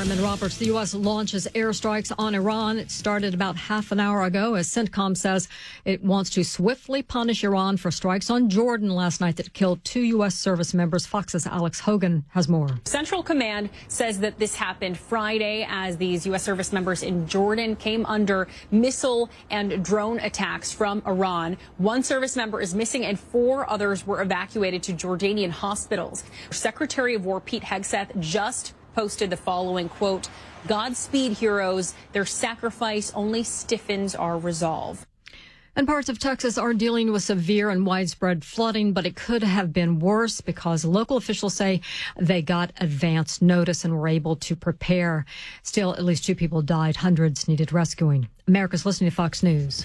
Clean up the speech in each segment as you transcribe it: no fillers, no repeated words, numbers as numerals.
I'm Lynn Roberts. The U.S. launches airstrikes on Iran. It started about half an hour ago as CENTCOM says it wants to swiftly punish Iran for strikes on Jordan last night that killed 2 U.S. service members. Fox's Alex Hogan has more. Central Command says that this happened Friday as these U.S. service members in Jordan came under missile and drone attacks from Iran. 1 service member is missing and 4 others were evacuated to Jordanian hospitals. Secretary of War Pete Hegseth just posted the following quote, "Godspeed, heroes. Their sacrifice only stiffens our resolve." And parts of Texas are dealing with severe and widespread flooding, but it could have been worse because local officials say they got advance notice and were able to prepare. Still, at least 2 people died. Hundreds needed rescuing. America's listening to Fox News.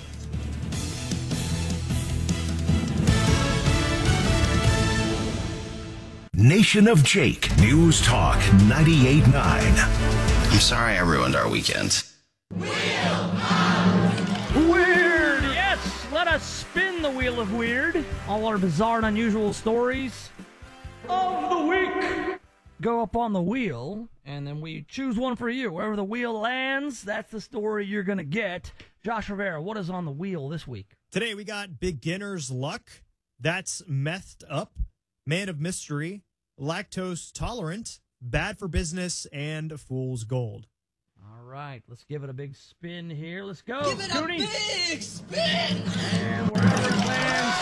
Nation of Jake. News Talk 98.9. I'm sorry I ruined our weekend. Weird! Yes! Let us spin the wheel of weird. All our bizarre and unusual stories of the week go up on the wheel, and then we choose one for you. Wherever the wheel lands, that's the story you're going to get. Josh Rivera, what is on the wheel this week? Today we got beginner's luck. That's methed up. Man of mystery, lactose tolerant, bad for business, and fool's gold. All right, let's give it a big spin here. Let's go. Give it Cooney. a big spin. And wherever it lands.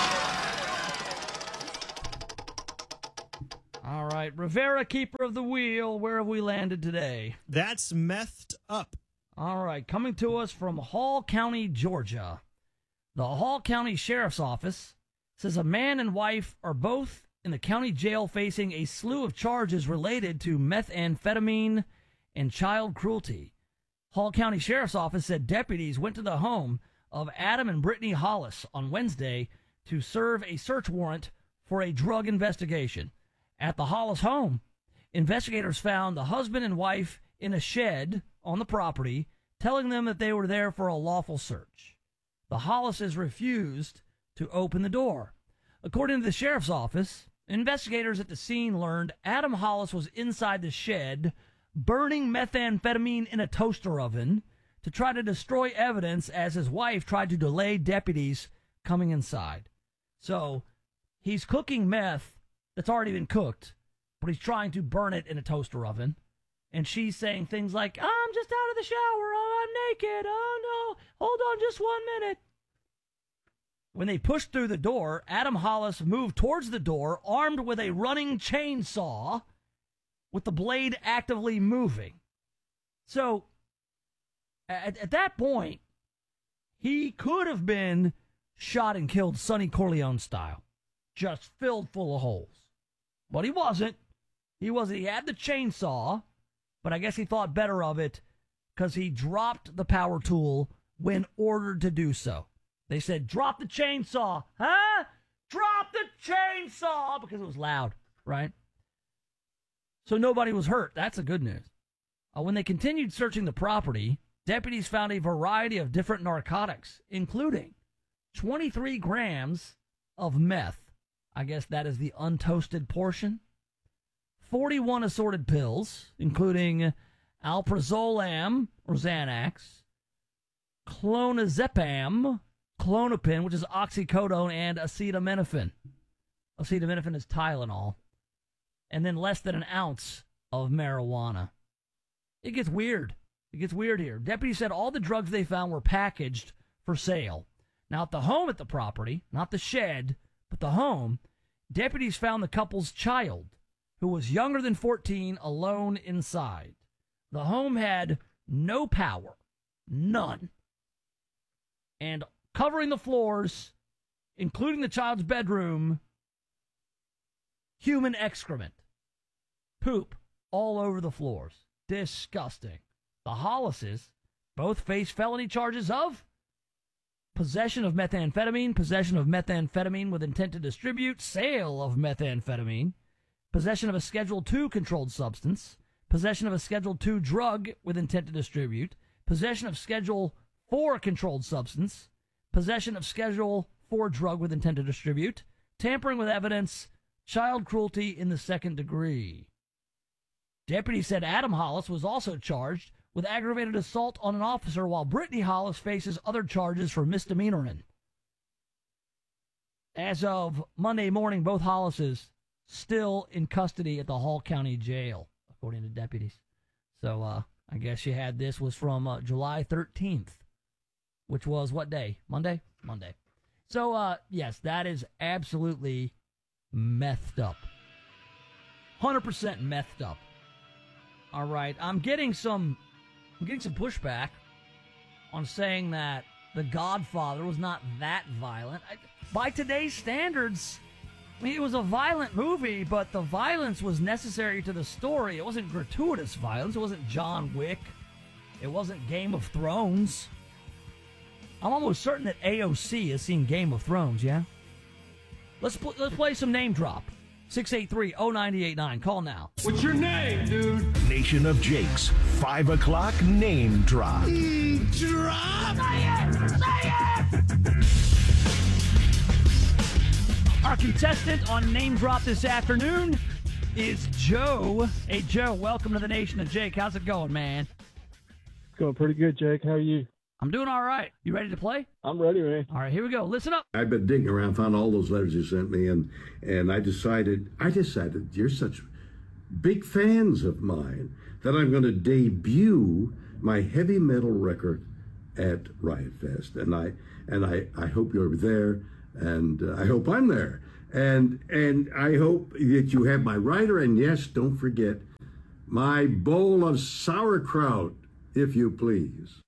All right, Rivera, keeper of the wheel, where have we landed today? That's methed up. All right, coming to us from Hall County, Georgia. The Hall County Sheriff's Office says a man and wife are both in the county jail facing a slew of charges related to methamphetamine and child cruelty. Hall County Sheriff's Office said deputies went to the home of Adam and Brittany Hollis on Wednesday to serve a search warrant for a drug investigation. At the Hollis home, investigators found the husband and wife in a shed on the property, telling them that they were there for a lawful search. The Hollises refused to open the door. According to the sheriff's office, investigators at the scene learned Adam Hollis was inside the shed burning methamphetamine in a toaster oven to try to destroy evidence as his wife tried to delay deputies coming inside. So he's cooking meth that's already been cooked, but he's trying to burn it in a toaster oven. And she's saying things like, "I'm just out of the shower. Oh, I'm naked. Oh, no. Hold on just 1 minute." When they pushed through the door, Adam Hollis moved towards the door, armed with a running chainsaw, with the blade actively moving. So, at that point, he could have been shot and killed Sonny Corleone style, just filled full of holes. But he wasn't. He had the chainsaw, but I guess he thought better of it because he dropped the power tool when ordered to do so. They said, "Drop the chainsaw." Huh? Drop the chainsaw! Because it was loud, right? So nobody was hurt. That's the good news. When they continued searching the property, deputies found a variety of different narcotics, including 23 grams of meth. I guess that is the untoasted portion. 41 assorted pills, including alprazolam or Xanax, clonazepam, Klonopin, which is oxycodone, and acetaminophen. Acetaminophen is Tylenol. And then less than an ounce of marijuana. It gets weird. It gets weird here. Deputies said all the drugs they found were packaged for sale. Now, at the home at the property, not the shed, but the home, deputies found the couple's child, who was younger than 14, alone inside. The home had no power. None. And covering the floors, including the child's bedroom, human excrement. Poop all over the floors. Disgusting. The Hollises both face felony charges of possession of methamphetamine with intent to distribute, sale of methamphetamine, possession of a Schedule II controlled substance, possession of a Schedule II drug with intent to distribute, possession of Schedule IV controlled substance, possession of Schedule IV drug with intent to distribute, tampering with evidence, child cruelty in the second degree. Deputies said Adam Hollis was also charged with aggravated assault on an officer, while Brittany Hollis faces other charges for misdemeanoring. As of Monday morning, both Hollises still in custody at the Hall County Jail, according to deputies. So I guess you had this was from July 13th, which was what day? Monday? Monday. So, yes, that is absolutely methed up. 100% methed up. All right, I'm getting some pushback on saying that The Godfather was not that violent. By today's standards, I mean, it was a violent movie, but the violence was necessary to the story. It wasn't gratuitous violence. It wasn't John Wick. It wasn't Game of Thrones. I'm almost certain that AOC has seen Game of Thrones, yeah? Let's play some name drop. 683-0989. Call now. What's your name, dude? Nation of Jake's 5 o'clock name drop. Drop! Say it! Say it! Our contestant on Name Drop this afternoon is Joe. Hey, Joe, welcome to the Nation of Jake. How's it going, man? It's going pretty good, Jake. How are you? I'm doing all right. You ready to play? I'm ready, man. All right, here we go. Listen up. I've been digging around, found all those letters you sent me, and I decided you're such big fans of mine that I'm going to debut my heavy metal record at Riot Fest, and I hope you're there, and I hope I'm there, and I hope that you have my rider, and yes, don't forget my bowl of sauerkraut, if you please.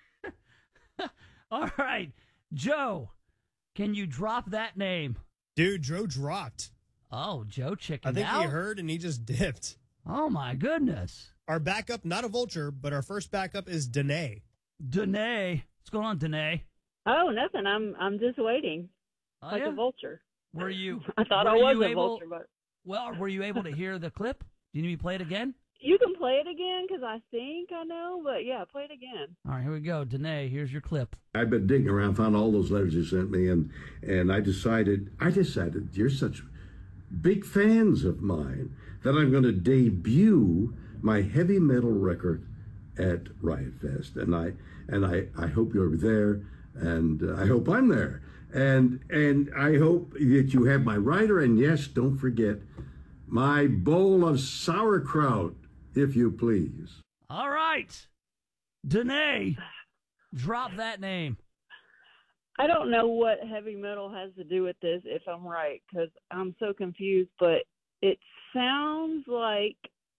All right, Joe, can you drop that name? Dude, Joe dropped. Oh, Joe chickened out? I think he heard and he just dipped. Oh, my goodness. Our backup, not a vulture, but our first backup is Danae. Danae. What's going on, Danae? Oh, nothing. I'm just waiting. Like yeah? a vulture. Were you? I thought I was a vulture, but... Well, were you able to hear the clip? Do you need me to play it again? You can play it again, because I think I know, but yeah, play it again. All right, here we go. Danae, here's your clip. I've been digging around, found all those letters you sent me, and I decided you're such big fans of mine that I'm going to debut my heavy metal record at Riot Fest, and I hope you're there, and I hope I'm there, and I hope that you have my rider, and yes, don't forget my bowl of sauerkraut, if you please. All right, Danae, drop that name. I don't know what heavy metal has to do with this, if I'm right, because I'm so confused, but it sounds like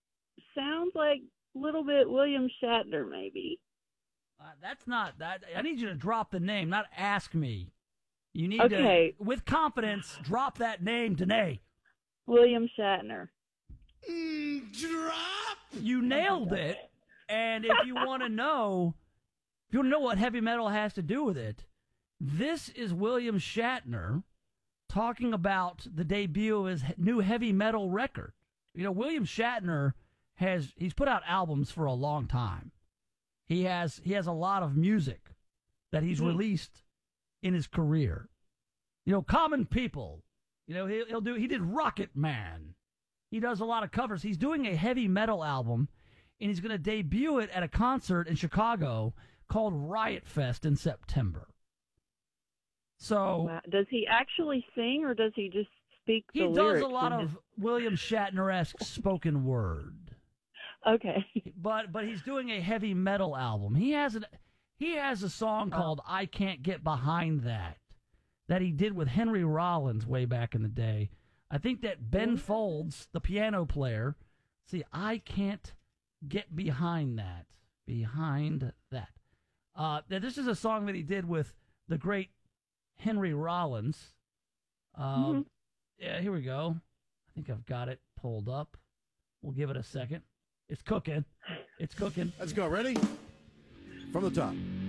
a little bit William Shatner, maybe. That's not that. I need you to drop the name, not ask me. You need to, with confidence, drop that name, Danae. William Shatner. Drop! You nailed it. And if you want to know what heavy metal has to do with it, this is William Shatner talking about the debut of his new heavy metal record. You know, William Shatner he's put out albums for a long time. He has a lot of music that he's released in his career. You know, Common People. You know, he did Rocket Man. He does a lot of covers. He's doing a heavy metal album, and he's going to debut it at a concert in Chicago called Riot Fest in September. So, wow. Does he actually sing, or does he just speak the lyrics? He does a lot of William Shatner-esque spoken word. Okay. But he's doing a heavy metal album. He has a song called I Can't Get Behind that he did with Henry Rollins way back in the day. I think that Ben Folds, the piano player, I Can't Get Behind That. This is a song that he did with the great Henry Rollins. Yeah, here we go. I think I've got it pulled up. We'll give it a second. It's cooking. It's cooking. Let's go. Ready? From the top.